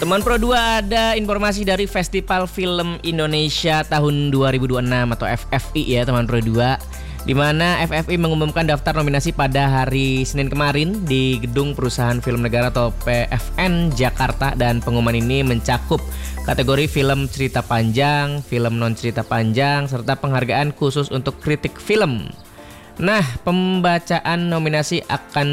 Teman Pro 2, ada informasi dari Festival Film Indonesia tahun 2026 atau FFI ya teman Pro 2, di mana FFI mengumumkan daftar nominasi pada hari Senin kemarin di Gedung Perusahaan Film Negara atau PFN Jakarta, dan pengumuman ini mencakup kategori film cerita panjang, film non cerita panjang, serta penghargaan khusus untuk kritik film. Nah, pembacaan nominasi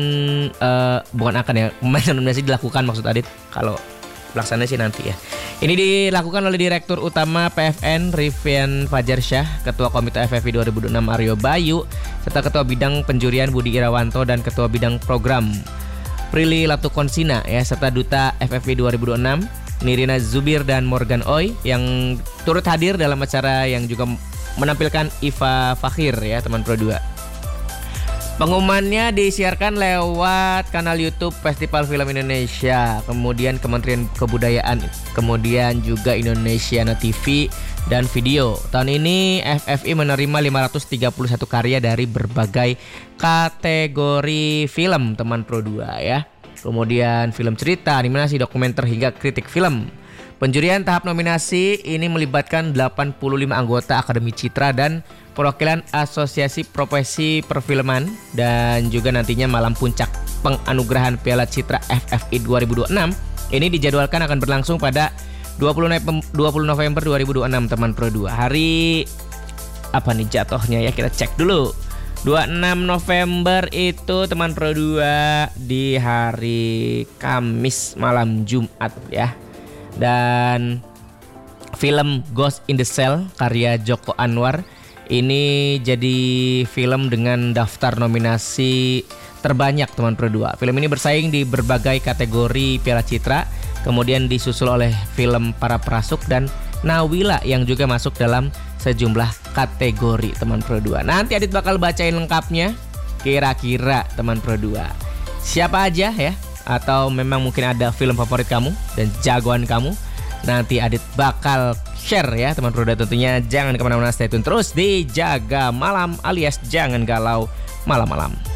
pembacaan nominasi dilakukan, maksud Adit, kalau pelaksananya sih nanti ya. Ini dilakukan oleh Direktur Utama PFN Rivian Fajarsyah, Ketua Komite FFI 2026 Aryo Bayu, serta Ketua Bidang Penjurian Budi Irawanto dan Ketua Bidang Program Prilly Latukonsina ya, serta Duta FFI 2026 Nirina Zubir dan Morgan Oi yang turut hadir dalam acara yang juga menampilkan Iva Fakhir ya teman Pro 2. Pengumumannya disiarkan lewat kanal YouTube Festival Film Indonesia, kemudian Kementerian Kebudayaan, kemudian juga Indonesiana TV dan Video. Tahun ini FFI menerima 531 karya dari berbagai kategori film teman Pro 2 ya. Kemudian film cerita, animasi, dokumenter hingga kritik film. Penjurian tahap nominasi ini melibatkan 85 anggota Akademi Citra dan perwakilan Asosiasi Profesi Perfilman, dan juga nantinya malam puncak penganugerahan Piala Citra FFI 2026 ini dijadwalkan akan berlangsung pada 20 November 2026 teman Pro 2. Hari apa nih jatuhnya ya, kita cek dulu. 26 November itu teman Pro 2 di hari Kamis malam Jumat ya. Dan film Ghost in the Shell karya Joko Anwar ini jadi film dengan daftar nominasi terbanyak teman Pro 2. Film ini bersaing di berbagai kategori Piala Citra, kemudian disusul oleh film Para Perasuk dan Nawila yang juga masuk dalam sejumlah kategori teman Pro 2. Nanti Adit bakal bacain lengkapnya, kira-kira teman Pro 2 siapa aja ya, atau memang mungkin ada film favorit kamu dan jagoan kamu. Nanti Adit bakal share ya teman Pro 2. Tentunya jangan kemana-mana, stay tune terus di Jaga Malam alias Jangan Galau Malam-Malam.